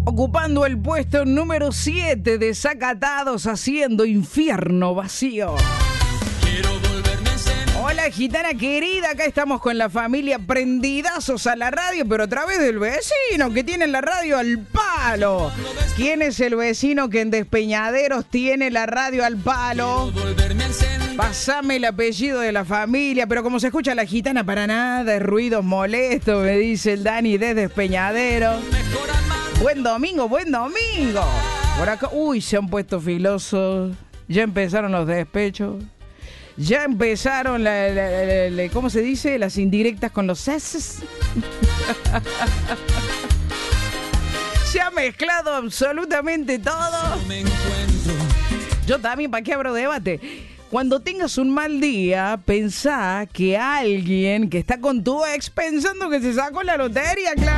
ocupando el puesto número 7 de Desacatados, haciendo Infierno Vacío. Hola, gitana querida, acá estamos con la familia prendidazos a la radio, pero a través del vecino que tiene la radio al palo. ¿Quién es el vecino que en Despeñaderos tiene la radio al palo? Pasame el apellido de la familia, pero como se escucha la gitana para nada, es ruido molesto, me dice el Dani desde Despeñaderos. Buen domingo, buen domingo. Por acá, uy, se han puesto filosos, ya empezaron los despechos. Ya empezaron, ¿cómo se dice? Las indirectas con los S. Se ha mezclado absolutamente todo. Yo también, ¿para qué abro debate? Cuando tengas un mal día, pensá que alguien que está con tu ex pensando que se sacó la lotería, claro.